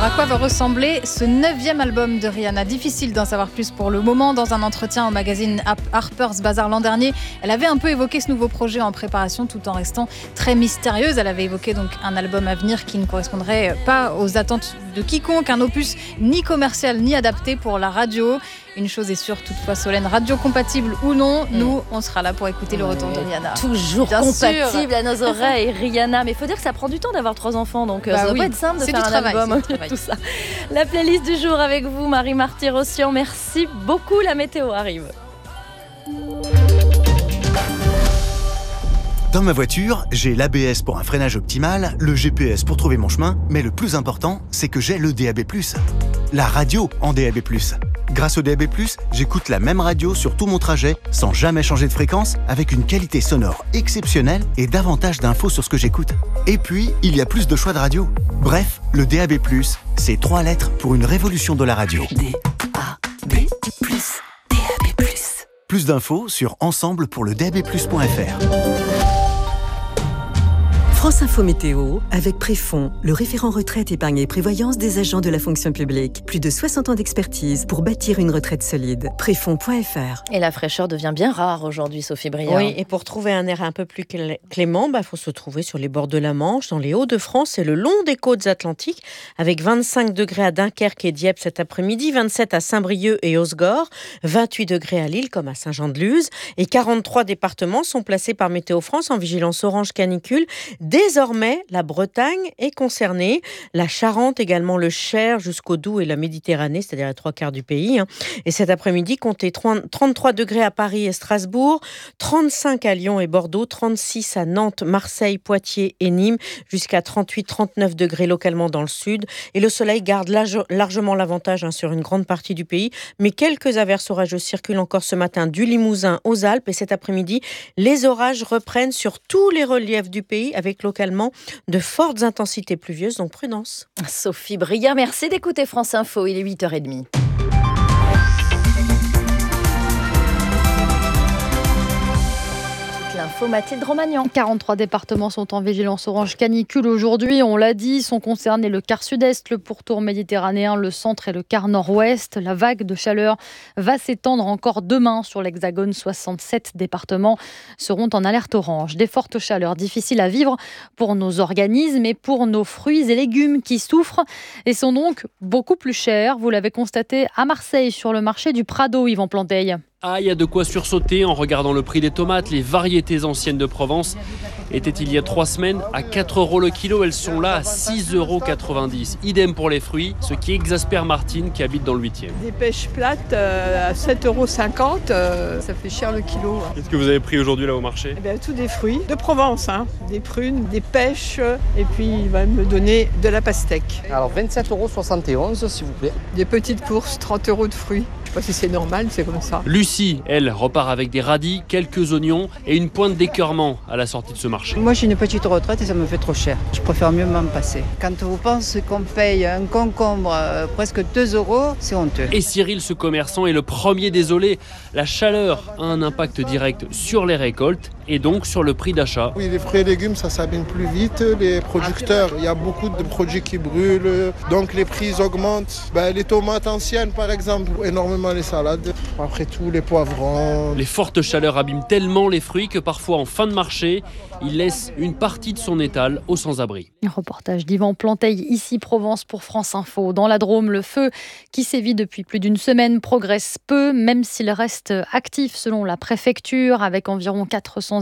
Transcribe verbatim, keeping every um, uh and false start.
Alors, à quoi va ressembler ce neuvième album de Rihanna ? Difficile d'en savoir plus pour le moment. Dans un entretien au magazine Harper's Bazaar l'an dernier, elle avait un peu évoqué ce nouveau projet en préparation tout en restant très mystérieuse. Elle avait évoqué donc un album à venir qui ne correspondrait pas aux attentes de quiconque, un opus ni commercial ni adapté pour la radio. Une chose est sûre toutefois, Solène, radio compatible ou non, mmh. nous, on sera là pour écouter le retour de Rihanna. Toujours Bien compatible sûr. à nos oreilles, Rihanna. Mais il faut dire que ça prend du temps d'avoir trois enfants, donc bah ça va oui. pas être simple de c'est faire du un travail, album. C'est du tout ça. La playlist du jour avec vous, Marie-Marty Rossian. Merci beaucoup, la météo arrive. Dans ma voiture, j'ai l'A B S pour un freinage optimal, le G P S pour trouver mon chemin, mais le plus important, c'est que j'ai le D A B plus. La radio en D A B plus. Grâce au D A B plus, j'écoute la même radio sur tout mon trajet, sans jamais changer de fréquence, avec une qualité sonore exceptionnelle et davantage d'infos sur ce que j'écoute. Et puis, il y a plus de choix de radio. Bref, le D A B plus, c'est trois lettres pour une révolution de la radio. D A B plus, D A B plus. Plus d'infos sur ensemble pour le D A B plus point F R. France Info Météo, avec Préfond, le référent retraite, épargne et prévoyance des agents de la fonction publique. Plus de soixante ans d'expertise pour bâtir une retraite solide. Préfond point F R. Et la fraîcheur devient bien rare aujourd'hui, Sophie Briard. Oui, et pour trouver un air un peu plus clément, il bah, faut se trouver sur les bords de la Manche, dans les Hauts-de-France et le long des côtes atlantiques, avec vingt-cinq degrés à Dunkerque et Dieppe cet après-midi, vingt-sept à Saint-Brieuc et Osgore, vingt-huit degrés à Lille comme à Saint-Jean-de-Luz, et quarante-trois départements sont placés par Météo France en vigilance orange canicule. Désormais, la Bretagne est concernée, la Charente également, le Cher jusqu'au Doubs et la Méditerranée, c'est-à-dire les trois quarts du pays. Hein. Et cet après-midi, comptez trente-trois degrés à Paris et Strasbourg, trente-cinq à Lyon et Bordeaux, trente-six à Nantes, Marseille, Poitiers et Nîmes, jusqu'à trente-huit à trente-neuf degrés localement dans le sud. Et le soleil garde large, largement l'avantage hein, sur une grande partie du pays, mais quelques averses orageuses circulent encore ce matin du Limousin aux Alpes. Et cet après-midi, les orages reprennent sur tous les reliefs du pays avec localement de fortes intensités pluvieuses, donc prudence. Sophie Briard, merci d'écouter France Info, il est huit heures trente. L'info, Mathilde Romagnan. quarante-trois départements sont en vigilance orange canicule aujourd'hui. On l'a dit, sont concernés le quart sud-est, le pourtour méditerranéen, le centre et le quart nord-ouest. La vague de chaleur va s'étendre encore demain sur l'Hexagone. soixante-sept départements seront en alerte orange. Des fortes chaleurs difficiles à vivre pour nos organismes et pour nos fruits et légumes qui souffrent et sont donc beaucoup plus chers. Vous l'avez constaté à Marseille sur le marché du Prado, Yvan Planteil. Ah, il y a de quoi sursauter en regardant le prix des tomates. Les variétés anciennes de Provence étaient il y a trois semaines à quatre euros le kilo. Elles sont là à six euros quatre-vingt-dix. Idem pour les fruits, ce qui exaspère Martine qui habite dans le huitième. Des pêches plates euh, à sept euros cinquante, euh, ça fait cher le kilo. Hein. Qu'est-ce que vous avez pris aujourd'hui là au marché ? Eh bien, tous des fruits de Provence, hein. Des prunes, des pêches et puis il va me donner de la pastèque. Alors vingt-sept euros soixante-et-onze s'il vous plaît. Des petites courses, trente euros de fruits. Je sais pas si c'est normal, c'est comme ça. Lucie, elle, repart avec des radis, quelques oignons et une pointe d'écœurement à la sortie de ce marché. Moi, j'ai une petite retraite et ça me fait trop cher. Je préfère mieux m'en passer. Quand vous pensez qu'on paye un concombre euh, presque deux euros, c'est honteux. Et Cyril, ce commerçant, est le premier désolé. La chaleur a un impact direct sur les récoltes et donc sur le prix d'achat. Oui, les fruits et légumes, ça s'abîme plus vite. Les producteurs, il y a beaucoup de produits qui brûlent, donc les prix augmentent. Ben, les tomates anciennes, par exemple, énormément les salades, après tout les poivrons. Les fortes chaleurs abîment tellement les fruits que parfois en fin de marché, il laisse une partie de son étal aux sans-abri. Un reportage d'Yvan Planteil, ici Provence pour France Info. Dans la Drôme, le feu qui sévit depuis plus d'une semaine progresse peu, même s'il reste actif selon la préfecture, avec environ quatre cents